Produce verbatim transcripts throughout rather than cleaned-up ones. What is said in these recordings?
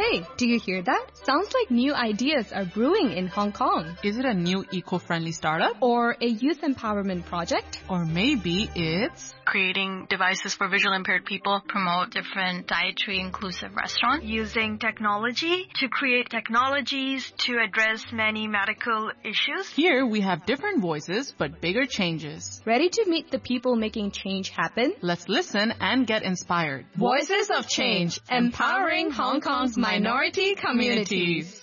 Hey, do you hear that? Sounds like new ideas are brewing in Hong Kong. Is it a new eco-friendly startup? Or a youth empowerment project? Or maybe it's creating devices for visually impaired people, promote different dietary inclusive restaurants, using technology to create technologies to address many medical issues. Here we have different voices but bigger changes. Ready to meet the people making change happen? Let's listen and get inspired. Voices of Change, empowering Hong Kong's minority communities.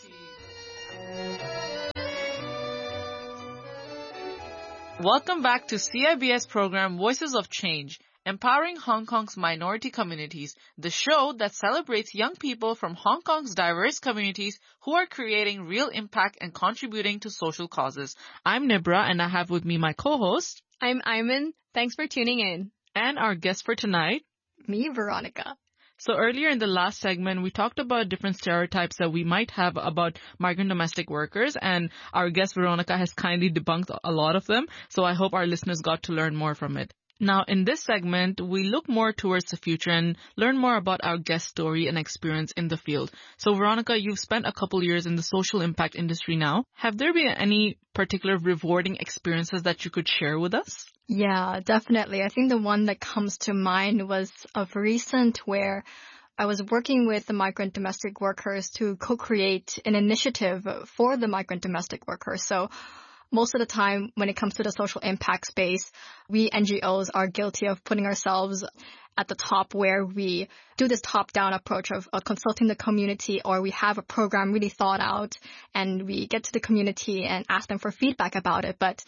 Welcome back to C I B S program Voices of Change, empowering Hong Kong's minority communities, the show that celebrates young people from Hong Kong's diverse communities who are creating real impact and contributing to social causes. I'm Nibra and I have with me my co-host. I'm Iman. Thanks for tuning in. And our guest for tonight. Me, Veronica. So earlier in the last segment, we talked about different stereotypes that we might have about migrant domestic workers, and our guest Veronica has kindly debunked a lot of them. So I hope our listeners got to learn more from it. Now, in this segment, we look more towards the future and learn more about our guest story and experience in the field. So Veronica, you've spent a couple years in the social impact industry now. Have there been any particular rewarding experiences that you could share with us? Yeah, definitely. I think the one that comes to mind was of recent where I was working with the migrant domestic workers to co-create an initiative for the migrant domestic workers. So most of the time when it comes to the social impact space, we N G Os are guilty of putting ourselves at the top where we do this top-down approach of uh, consulting the community, or we have a program really thought out and we get to the community and ask them for feedback about it. But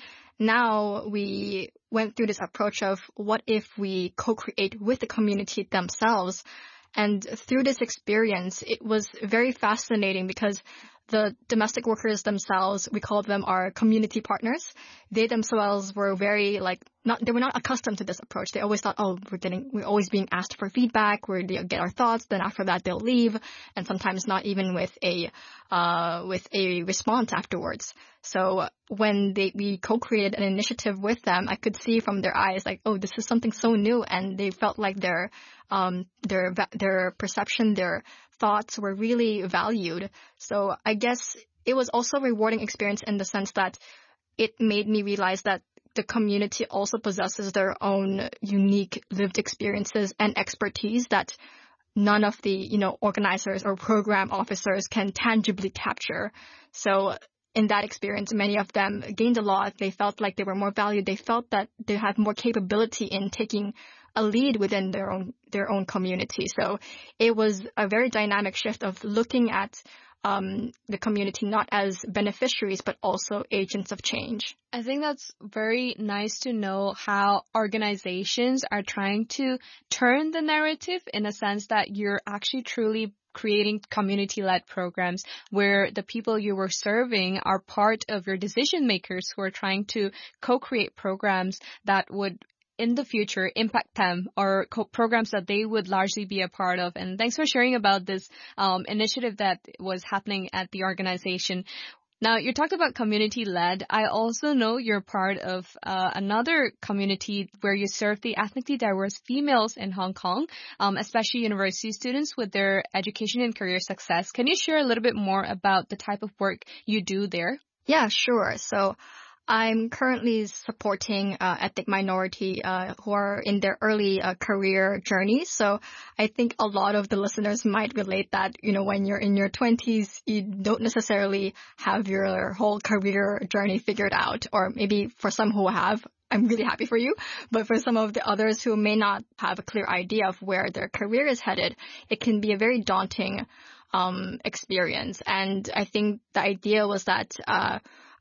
now we went through this approach of what if we co-create with the community themselves. And through this experience, it was very fascinating because the domestic workers themselves, we call them our community partners. They themselves were very like not they were not accustomed to this approach. They always thought, oh, we're getting we're always being asked for feedback. We're they get our thoughts. Then after that, they'll leave, and sometimes not even with a uh with a response afterwards. So when they we co-created an initiative with them, I could see from their eyes like, oh, this is something so new, and they felt like their um their their perception, their thoughts were really valued. So I guess it was also a rewarding experience in the sense that it made me realize that the community also possesses their own unique lived experiences and expertise that none of the, you know, organizers or program officers can tangibly capture. So in that experience, many of them gained a lot. They felt like they were more valued. They felt that they had more capability in taking a lead within their own their own community. So it was a very dynamic shift of looking at um, the community not as beneficiaries, but also agents of change. I think that's very nice to know how organizations are trying to turn the narrative in a sense that you're actually truly creating community-led programs where the people you were serving are part of your decision makers who are trying to co-create programs that would in the future impact them or co- programs that they would largely be a part of. And thanks for sharing about this um, initiative that was happening at the organization. Now, you talked about community-led. I also know you're part of uh, another community where you serve the ethnically diverse females in Hong Kong, um, especially university students with their education and career success. Can you share a little bit more about the type of work you do there? Yeah, sure. So I'm currently supporting uh, ethnic minority uh, who are in their early uh, career journeys. So I think a lot of the listeners might relate that, you know, when you're in your twenties, you don't necessarily have your whole career journey figured out. Or maybe for some who have, I'm really happy for you. But for some of the others who may not have a clear idea of where their career is headed, it can be a very daunting um, experience. And I think the idea was that uh,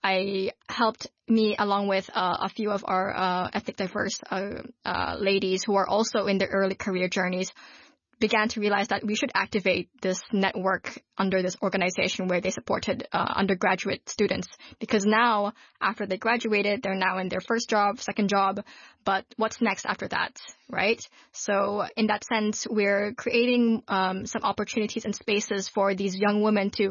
I helped me along with uh, a few of our uh, ethnic diverse uh, uh, ladies who are also in their early career journeys began to realize that we should activate this network under this organization where they supported uh, undergraduate students. Because now, after they graduated, they're now in their first job, second job. But what's next after that, right? So in that sense, we're creating um, some opportunities and spaces for these young women to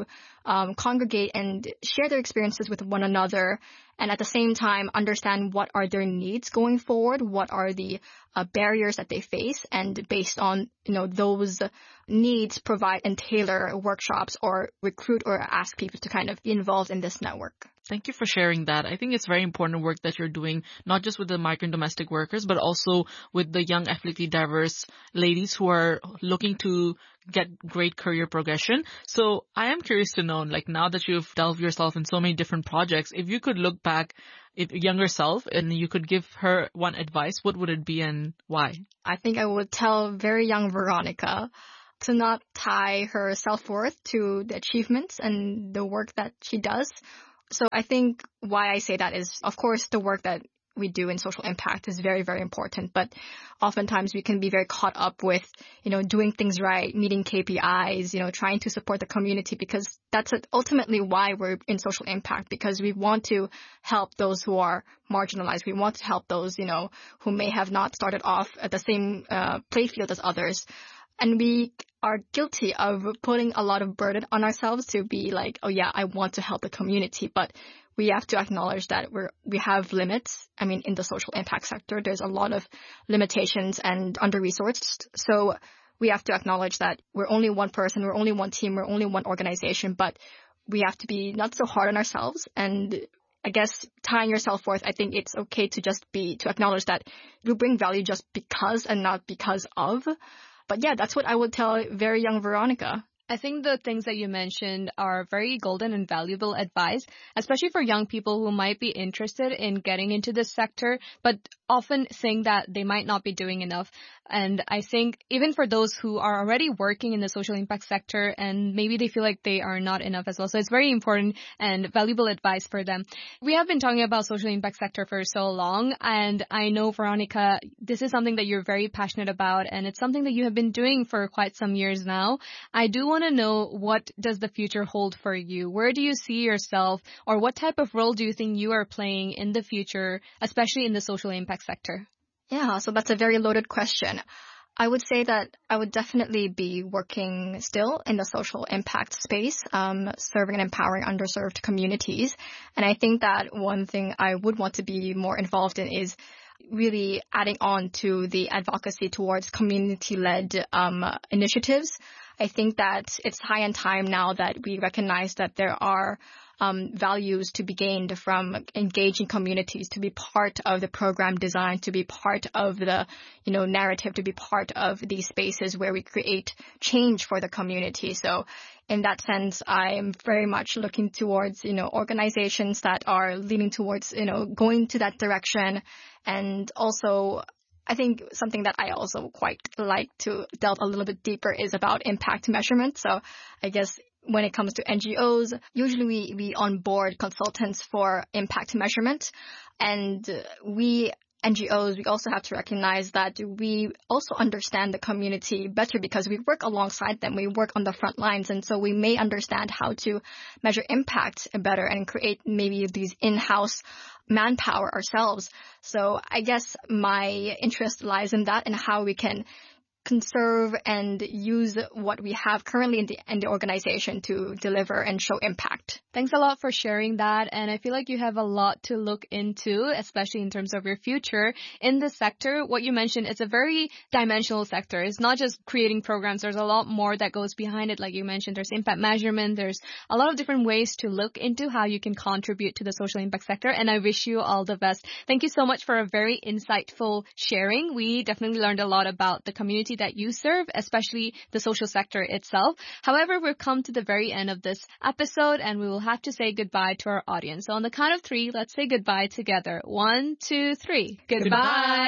um, congregate and share their experiences with one another, and at the same time understand what are their needs going forward, what are the uh, barriers that they face, and based on you know those needs, provide and tailor workshops or recruit or ask people to kind of be involved in this network. Thank you for sharing that. I think it's very important work that you're doing, not just with the migrant domestic workers, but also with the young ethnically diverse ladies who are looking to get great career progression. So I am curious to know, like now that you've delved yourself in so many different projects, if you could look back at younger self and you could give her one advice, what would it be and why? I think I would tell very young Veronica to not tie her self-worth to the achievements and the work that she does. So I think why I say that is, of course, the work that we do in social impact is very, very important. But oftentimes we can be very caught up with, you know, doing things right, meeting K P Is, you know, trying to support the community, because that's ultimately why we're in social impact, because we want to help those who are marginalized. We want to help those, you know, who may have not started off at the same uh, playfield as others. And we are guilty of putting a lot of burden on ourselves to be like, oh yeah, I want to help the community. But we have to acknowledge that we're, we have limits. I mean, in the social impact sector, there's a lot of limitations and under-resourced. So we have to acknowledge that we're only one person, we're only one team, we're only one organization, but we have to be not so hard on ourselves. And I guess tying your self-worth, I think it's okay to just be, to acknowledge that you bring value just because and not because of. But yeah, that's what I would tell very young Veronica. I think the things that you mentioned are very golden and valuable advice, especially for young people who might be interested in getting into this sector, but often think that they might not be doing enough. And I think even for those who are already working in the social impact sector and maybe they feel like they are not enough as well. So it's very important and valuable advice for them. We have been talking about social impact sector for so long, and I know, Veronica, this is something that you're very passionate about, and it's something that you have been doing for quite some years now. I do want to know, what does the future hold for you? Where do you see yourself, or what type of role do you think you are playing in the future, especially in the social impact sector? Yeah, so that's a very loaded question. I would say that I would definitely be working still in the social impact space, um, serving and empowering underserved communities. And I think that one thing I would want to be more involved in is really adding on to the advocacy towards community-led um, initiatives. I think that it's high in time now that we recognize that there are um, values to be gained from engaging communities, to be part of the program design, to be part of the, you know, narrative, to be part of these spaces where we create change for the community. So in that sense, I'm very much looking towards, you know, organizations that are leaning towards, you know, going to that direction. And also, I think something that I also quite like to delve a little bit deeper is about impact measurement. So I guess when it comes to N G Os, usually we, we onboard consultants for impact measurement. And we N G Os, we also have to recognize that we also understand the community better because we work alongside them. We work on the front lines. And so we may understand how to measure impact better and create maybe these in-house manpower ourselves. So I guess my interest lies in that and how we can conserve and use what we have currently in the, in the organization to deliver and show impact. Thanks a lot for sharing that. And I feel like you have a lot to look into, especially in terms of your future in this sector. What you mentioned, it's a very dimensional sector. It's not just creating programs. There's a lot more that goes behind it. Like you mentioned, there's impact measurement. There's a lot of different ways to look into how you can contribute to the social impact sector. And I wish you all the best. Thank you so much for a very insightful sharing. We definitely learned a lot about the community that you serve, especially the social sector itself. However, we've come to the very end of this episode and we will have to say goodbye to our audience. So on the count of three, let's say goodbye together. One, two, three. Goodbye. Goodbye.